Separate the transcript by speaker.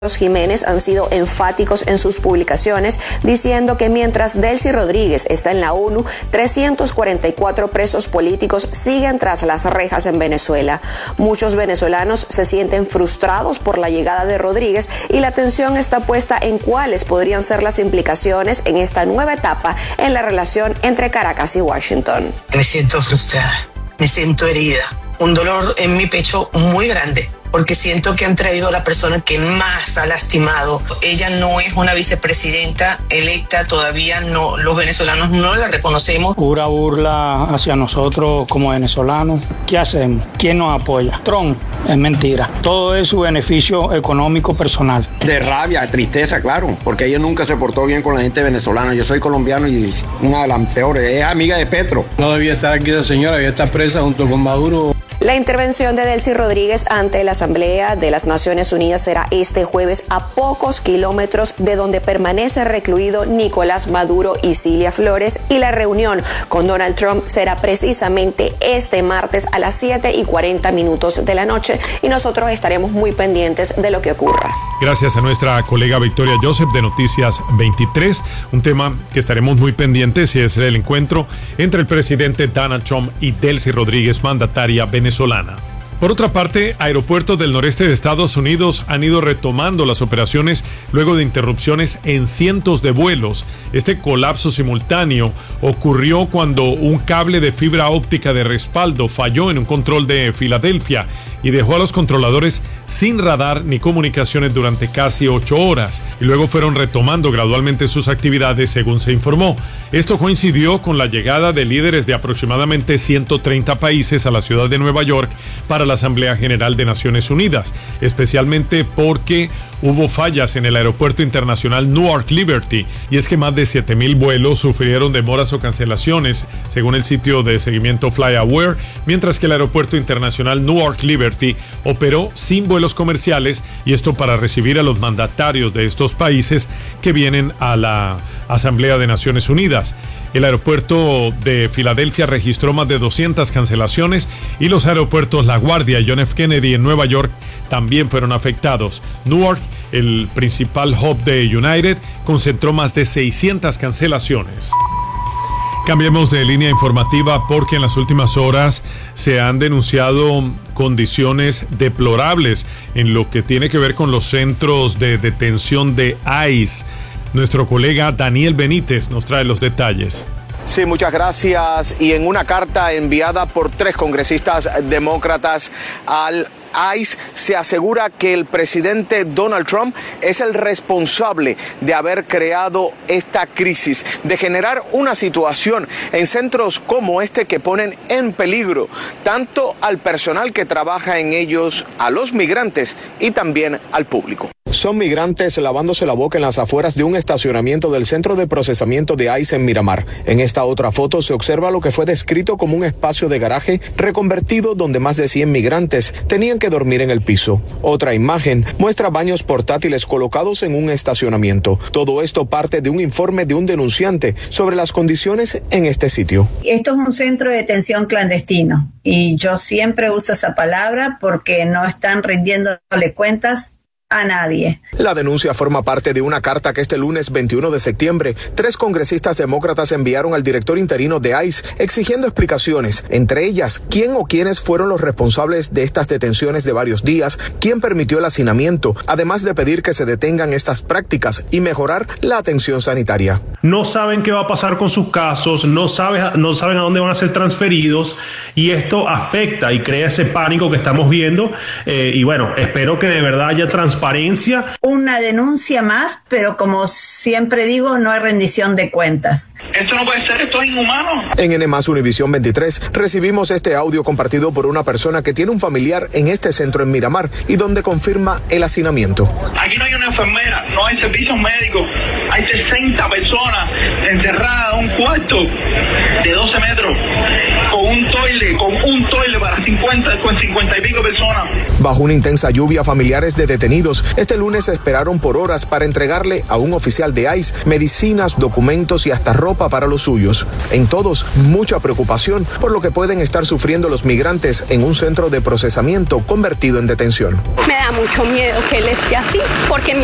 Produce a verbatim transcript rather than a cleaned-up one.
Speaker 1: Jiménez han sido enfáticos en sus publicaciones, diciendo que mientras Delcy Rodríguez está en la ONU, trescientos cuarenta y cuatro presos políticos siguen tras las rejas en Venezuela. Muchos venezolanos se sienten frustrados por la llegada de Rodríguez y la atención está puesta en cuáles podrían ser las implicaciones en esta nueva etapa en la relación entre Caracas y Washington.
Speaker 2: Me siento frustrada, me siento herida, un dolor en mi pecho muy grande, porque siento que han traído a la persona que más ha lastimado. Ella no es una vicepresidenta electa, todavía no, los venezolanos no la reconocemos.
Speaker 3: Pura burla hacia nosotros como venezolanos. ¿Qué hacemos? ¿Quién nos apoya? Trump. Es mentira. Todo es su beneficio económico personal.
Speaker 4: De rabia, de tristeza, claro, porque ella nunca se portó bien con la gente venezolana. Yo soy colombiano y una de las peores. Es amiga de Petro.
Speaker 5: No debía estar aquí esa señora, debía estar presa junto con Maduro.
Speaker 1: La intervención de Delcy Rodríguez ante la Asamblea de las Naciones Unidas será este jueves a pocos kilómetros de donde permanece recluido Nicolás Maduro y Cilia Flores, y la reunión con Donald Trump será precisamente este martes a las siete y cuarenta minutos de la noche, y nosotros estaremos muy pendientes de lo que ocurra.
Speaker 6: Gracias a nuestra colega Victoria Joseph de Noticias veintitrés. Un tema que estaremos muy pendientes es el encuentro entre el presidente Donald Trump y Delcy Rodríguez, mandataria venezolana. Por otra parte, aeropuertos del noreste de Estados Unidos han ido retomando las operaciones luego de interrupciones en cientos de vuelos. Este colapso simultáneo ocurrió cuando un cable de fibra óptica de respaldo falló en un control de Filadelfia y dejó a los controladores sin radar ni comunicaciones durante casi ocho horas, y luego fueron retomando gradualmente sus actividades, según se informó. Esto coincidió con la llegada de líderes de aproximadamente ciento treinta países a la ciudad de Nueva York para la Asamblea General de Naciones Unidas, especialmente porque hubo fallas en el aeropuerto internacional Newark Liberty, y es que más de siete mil vuelos sufrieron demoras o cancelaciones, según el sitio de seguimiento FlyAware, mientras que el aeropuerto internacional Newark Liberty operó sin vuelos comerciales, y esto para recibir a los mandatarios de estos países que vienen a la Asamblea de Naciones Unidas. El aeropuerto de Filadelfia registró más de doscientas cancelaciones, y los aeropuertos La Guardia y John F. Kennedy en Nueva York también fueron afectados. Newark, el principal hub de United, concentró más de seiscientas cancelaciones. Cambiemos de línea informativa porque en las últimas horas se han denunciado condiciones deplorables en lo que tiene que ver con los centros de detención de I C E. Nuestro colega Daniel Benítez nos trae los detalles.
Speaker 7: Sí, muchas gracias. Y en una carta enviada por tres congresistas demócratas al I C E se asegura que el presidente Donald Trump es el responsable de haber creado esta crisis, de generar una situación en centros como este que ponen en peligro tanto al personal que trabaja en ellos, a los migrantes y también al público. Son migrantes lavándose la boca en las afueras de un estacionamiento del centro de procesamiento de I C E en Miramar. En esta otra foto se observa lo que fue descrito como un espacio de garaje reconvertido donde más de cien migrantes tenían que dormir en el piso. Otra imagen muestra baños portátiles colocados en un estacionamiento. Todo esto parte de un informe de un denunciante sobre las condiciones en este sitio.
Speaker 8: Esto es un centro de detención clandestino y yo siempre uso esa palabra porque no están rindiéndole cuentas a nadie.
Speaker 7: La denuncia forma parte de una carta que este lunes veintiuno de septiembre tres congresistas demócratas enviaron al director interino de I C E exigiendo explicaciones, entre ellas quién o quiénes fueron los responsables de estas detenciones de varios días, quién permitió el hacinamiento, además de pedir que se detengan estas prácticas y mejorar la atención sanitaria.
Speaker 9: No saben qué va a pasar con sus casos, no, sabe, no saben a dónde van a ser transferidos, y esto afecta y crea ese pánico que estamos viendo, eh, y bueno, espero que de verdad haya transparencia.
Speaker 8: Una denuncia más, pero como siempre digo, no hay rendición de cuentas.
Speaker 10: Esto no puede ser, esto es inhumano.
Speaker 7: En N más Univisión veintitrés recibimos este audio compartido por una persona que tiene un familiar en este centro en Miramar y donde confirma el hacinamiento.
Speaker 10: Aquí no hay una enfermera, no hay servicios médicos, hay sesenta personas encerradas en un cuarto de doce metros, con un toile, con un toile para cincuenta, con cincuenta y pico personas.
Speaker 7: Bajo una intensa lluvia, familiares de detenidos este lunes esperaron por horas para entregarle a un oficial de ICE medicinas, documentos y hasta ropa para los suyos. En todos, mucha preocupación por lo que pueden estar sufriendo los migrantes en un centro de procesamiento convertido en detención.
Speaker 11: Me da mucho miedo que él esté así, porque